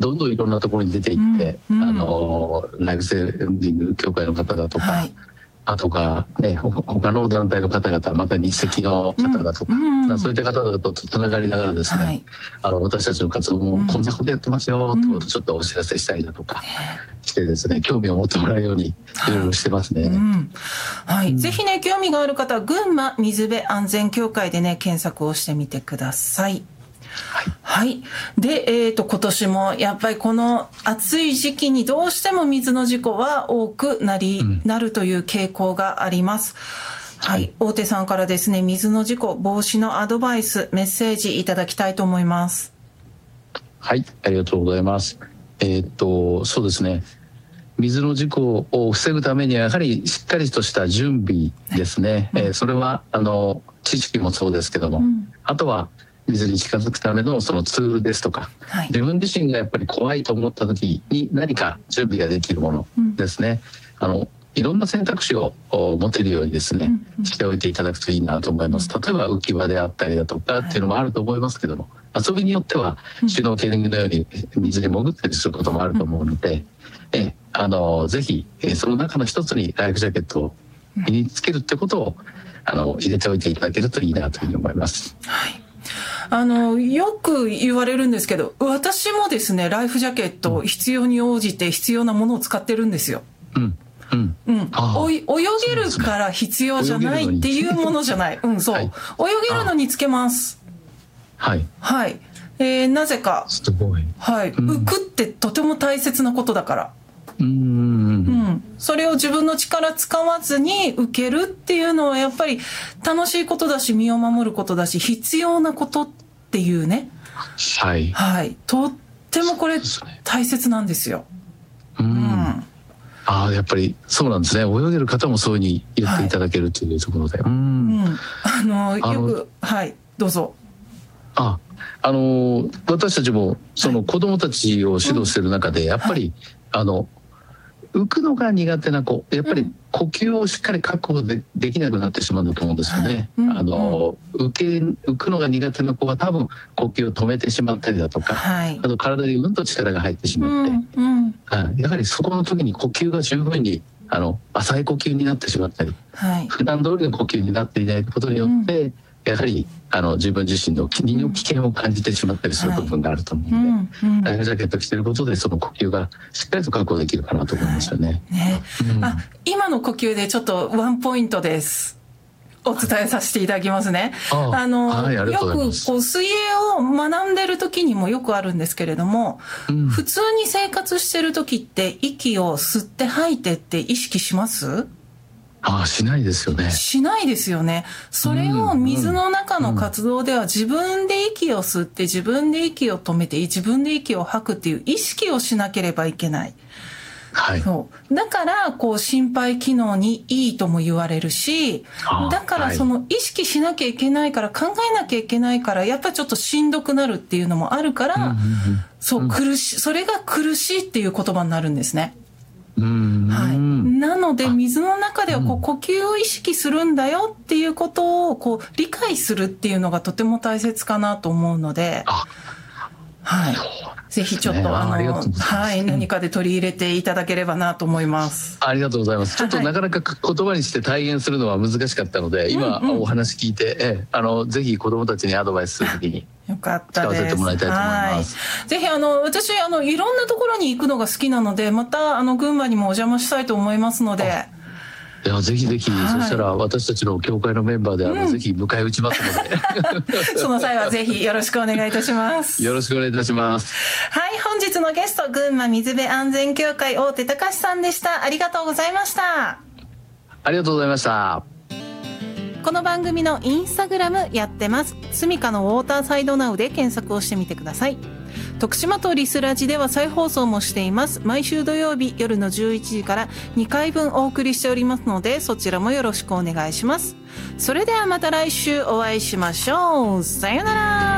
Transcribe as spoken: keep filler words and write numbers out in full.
どんどんいろんなところに出ていって、うんうん、あのライフセービング協会の方だとか、はい、あとか、ね、他の団体の方々、また日赤の方だとか、うんうん、そういった方々とつながりながらですね、はい、あの私たちの活動もこんなことやってますよってことをちょっとお知らせしたりだとかしてですね、興味を持ってもらえるようにいろいろしてますね。はい、うんはい、ぜひね、興味がある方は群馬水辺安全協会でね、検索をしてみてください。はい、はい、で、えーと、今年もやっぱりこの暑い時期にどうしても水の事故は多くなり、うん、なるという傾向があります。はい、はい、大手さんからですね、水の事故防止のアドバイス、メッセージいただきたいと思います。 はい、ありがとうございます。えーと、そうですね、水の事故を防ぐためにはやはりしっかりとした準備ですね、はい、えー、それはあの知識もそうですけども、うん、あとは水に近づくためのそのツールですとか、はい、自分自身がやっぱり怖いと思った時に何か準備ができるものですね、うん、あのいろんな選択肢を持てるようにですね、うんうん、しておいていただくといいなと思います。例えば浮き輪であったりだとかっていうのもあると思いますけども、はい、遊びによってはシュノーケリングのように水に潜ったりすることもあると思うので、うん、えあのぜひその中の一つにライフジャケットを身につけるってことをあの入れておいていただけるといいなというふうに思います。 はい、あのよく言われるんですけど、私もですねライフジャケット必要に応じて必要なものを使ってるんですよ。うんうんうん、泳げるから必要じゃないっていうものじゃない、うん、そう、はい、泳げるのにつけます。はい、はい、えー、なぜかすごい、はい、うん、浮くってとても大切なことだから、うん、うん、それを自分の力使わずに浮けるっていうのはやっぱり楽しいことだし、身を守ることだし、必要なことっていうね、はい、はい、とってもこれ大切なんですよ。うん、うん、 ああ、やっぱりそうなんですね。泳げる方もそういうふうに言っていただけるというところで、はい、うん、うん、あのよく、はい、どうぞ。あ、あの私たちもその子どもたちを指導している中で、やっぱり、はい、あの浮くのが苦手な子、やっぱり呼吸をしっかり確保 で, できなくなってしまうんだと思うんですよね。はい、あの浮け浮くのが苦手な子は多分呼吸を止めてしまったりだとか、はい、あと体にうんと力が入ってしまって、うんうん、やはりそこの時に呼吸が十分にあの浅い呼吸になってしまったり、はい、普段通りの呼吸になっていないことによって、うん、やはりあの自分自身の身の危険を感じてしまったりする部分があると思うので、はい、うんうん、ライフジャケット着てることでその呼吸がしっかりと確保できるかなと思いますよね。はい、ね、うん、あ、今の呼吸でちょっとワンポイントです。お伝えさせていただきますね。ああの、はい、ありがとうございます。よくこう水泳を学んでる時にもよくあるんですけれども、うん、普通に生活してる時って息を吸って吐いてって意識します？ ああ、しないですよね。 しないですよね。それを水の中の活動では自分で息を吸って自分で息を止めて自分で息を吐くっていう意識をしなければいけない。はい、そうだからこう心肺機能にいいとも言われるし、だからその意識しなきゃいけないから考えなきゃいけないからやっぱりちょっとしんどくなるっていうのもあるから、うんうんうん、そう苦しい、それが苦しいっていう言葉になるんですね。うん、はい、なので水の中ではこう呼吸を意識するんだよっていうことをこう理解するっていうのがとても大切かなと思うので、はい、ぜひちょっとあのはい、何かで取り入れていただければなと思います。 ありがとうございます。ちょっとなかなか言葉にして体現するのは難しかったので、今お話聞いて、ええ、あのぜひ子どもたちにアドバイスするときによかったです。 使わせてもらいたいと思います。 はい、ぜひあの私あのいろんなところに行くのが好きなので、またあの群馬にもお邪魔したいと思いますので。 いやぜひぜひ、はい、そしたら私たちの協会のメンバーであの、うん、ぜひ迎え撃ちますのでその際はぜひよろしくお願いいたします。 よろしくお願いいたします。 はい、本日のゲスト群馬水辺安全協会大手隆さんでした。ありがとうございました。 ありがとうございました。 この番組のインスタグラムやってます。スミカのウォーターサイドナウで検索をしてみてください。徳島とリスラジでは再放送もしています。毎週土曜日夜のじゅういちじからにかいぶんお送りしておりますので、そちらもよろしくお願いします。それではまた来週お会いしましょう。さよなら。